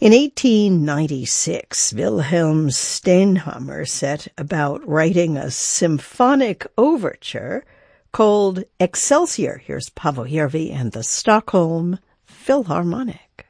In 1896, Wilhelm Steinhammer set about writing a symphonic overture called Excelsior. Here's Paavo Järvi and the Stockholm Philharmonic.